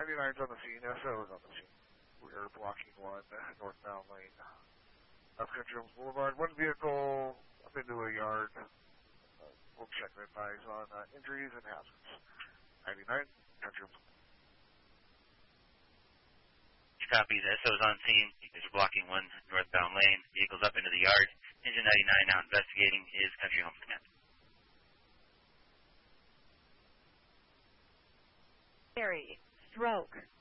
99's on the scene, SO is on the scene. We are blocking 1 northbound lane. Up Country Homes Boulevard, 1 vehicle up into a yard. We'll check and advise on injuries and hazards. 99, Country Homes. Copies, SO's on scene. You guys are blocking 1 northbound lane. Vehicles up into the yard. Engine 99 out investigating is Country Homes Command. Stroke.